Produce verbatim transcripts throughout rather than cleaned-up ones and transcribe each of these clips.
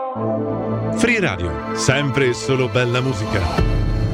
Free Radio, sempre e solo bella musica.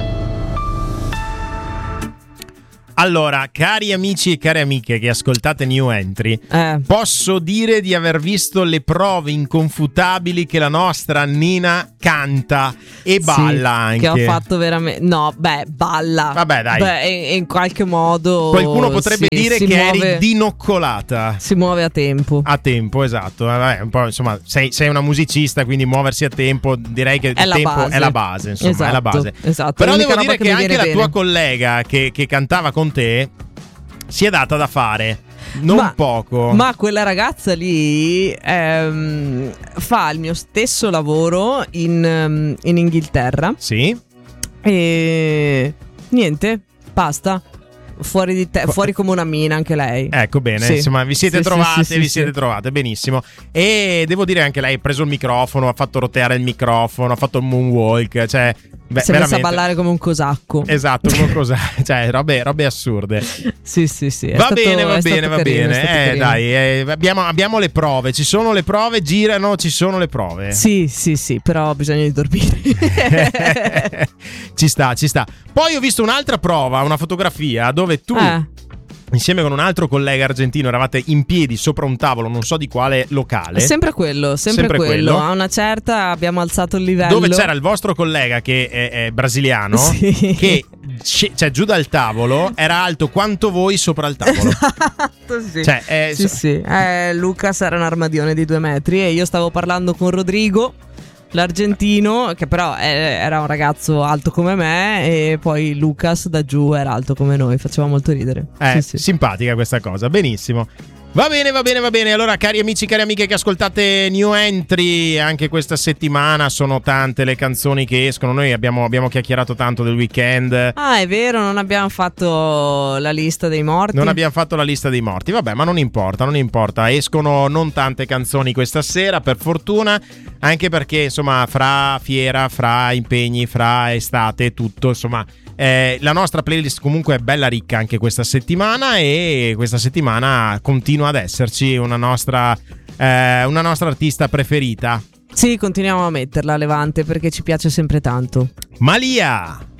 Allora, cari amici e care amiche che ascoltate New Entry, eh. posso dire di aver visto le prove inconfutabili che la nostra Nina canta e balla, sì, anche. Che ho fatto veramente. No, beh, balla. Vabbè, dai. Beh, in qualche modo. Qualcuno potrebbe sì, dire che muove, eri dinoccolata. Si muove a tempo. A tempo, esatto. Vabbè, un po', insomma, sei, sei una musicista, quindi muoversi a tempo, direi che è il la tempo base. è la base, insomma, esatto, è la base. Esatto. Però L'unica devo dire che, che mi anche la bene. tua collega che, che cantava con te si è data da fare. Non ma, poco. Ma quella ragazza lì ehm, fa il mio stesso lavoro in, um, in Inghilterra. Sì. E niente, basta. Fuori di te, fuori come una mina anche lei. Ecco, bene, sì. insomma, vi siete sì, trovate, sì, sì, vi sì, siete sì. trovate, benissimo. E devo dire anche lei ha preso il microfono, ha fatto roteare il microfono, ha fatto il moonwalk, cioè beh, si è veramente... messa a ballare come un cosacco. Esatto, come un cosacco, cioè robe, robe assurde. Sì, sì, sì. Va stato, bene, va bene, va carino, bene. Eh, dai, eh, abbiamo, abbiamo le prove, ci sono le prove, girano, ci sono le prove. Sì, sì, sì, però bisogna di dormire. Ci sta, ci sta. Poi ho visto un'altra prova, una fotografia dove tu... Eh. Insieme con un altro collega argentino eravate in piedi sopra un tavolo, non so di quale locale. Sempre quello, sempre, Sempre quello. quello. A una certa abbiamo alzato il livello. Dove c'era il vostro collega che è, è brasiliano, sì. che cioè giù dal tavolo era alto quanto voi sopra il tavolo. Esatto, sì. Cioè, è, sì, sì. Eh, Lucas era un armadione di due metri e io stavo parlando con Rodrigo, l'argentino, che però era un ragazzo alto come me, e poi Lucas da giù era alto come noi, faceva molto ridere. Eh, sì, sì. simpatica questa cosa, benissimo. Va bene, va bene, va bene. Allora, cari amici, cari amiche che ascoltate New Entry, anche questa settimana sono tante le canzoni che escono. Noi abbiamo, abbiamo chiacchierato tanto del weekend. Ah, è vero, non abbiamo fatto la lista dei morti. Non abbiamo fatto la lista dei morti. Vabbè, ma non importa, non importa. Escono non tante canzoni questa sera, per fortuna. Anche perché, insomma, fra fiera, fra impegni, fra estate, tutto, insomma... Eh, la nostra playlist comunque è bella ricca anche questa settimana, e questa settimana continua ad esserci una nostra, eh, una nostra artista preferita. Sì, continuiamo a metterla a Levante perché ci piace sempre tanto. Malia!